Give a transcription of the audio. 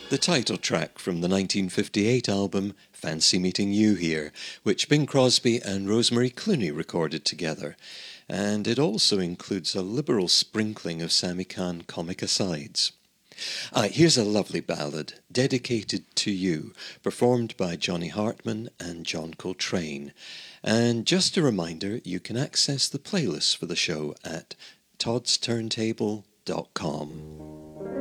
The title track from the 1958 album Fancy Meeting You Here, which Bing Crosby and Rosemary Clooney recorded together. And it also includes a liberal sprinkling of Sammy Cahn comic asides. Here's a lovely ballad, Dedicated to You, performed by Johnny Hartman and John Coltrane. And just a reminder, you can access the playlist for the show at toddsturntable.com.